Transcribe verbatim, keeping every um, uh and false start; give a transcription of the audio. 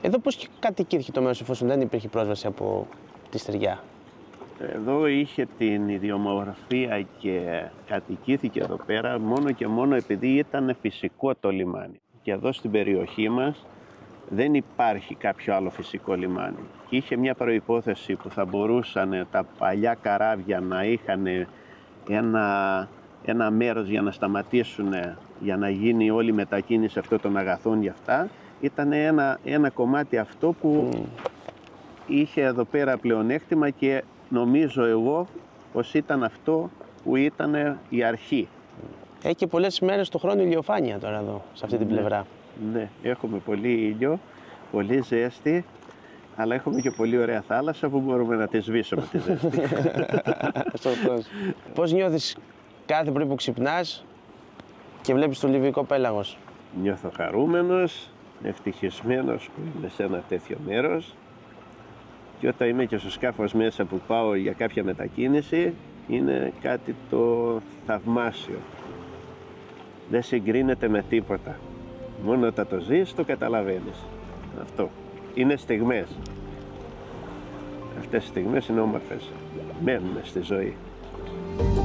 Εδώ πώς κατοικήθηκε το μέρος εφόσον δεν υπήρχε πρόσβαση από τη στεριά? Εδώ είχε την ιδιομορφία και κατοικήθηκε εδώ πέρα μόνο και μόνο επειδή ήταν φυσικό το λιμάνι. Και εδώ στην περιοχή μας δεν υπάρχει κάποιο άλλο φυσικό λιμάνι. Και είχε μια προϋπόθεση που θα μπορούσαν τα παλιά καράβια να είχαν ένα, ένα μέρος για να σταματήσουν, για να γίνει όλη η μετακίνηση αυτών των αγαθών για αυτά. Ήταν ένα, ένα κομμάτι αυτό που mm. είχε εδώ πέρα πλεονέκτημα και νομίζω εγώ πως ήταν αυτό που ήταν η αρχή. Έχει και πολλές μέρες το χρόνο ηλιοφάνεια τώρα εδώ, σε αυτή την ναι, πλευρά. Ναι, έχουμε πολύ ήλιο, πολύ ζέστη, αλλά έχουμε και πολύ ωραία θάλασσα που μπορούμε να τη σβήσουμε τη ζέστη. Σωστός. Πώς νιώθεις κάθε πρωί που ξυπνάς και βλέπεις το Λιβικό πέλαγος? Νιώθω χαρούμενος, ευτυχισμένος που είμαι σε ένα τέτοιο μέρος. Και όταν είμαι και στο σκάφος μέσα που πάω για κάποια μετακίνηση, είναι κάτι το θαυμάσιο. Δεν συγκρίνεται με τίποτα. Μόνο όταν το ζεις, το καταλαβαίνεις. Αυτό. Είναι στιγμές. Αυτές οι στιγμές είναι όμορφες. Μένουν στη ζωή.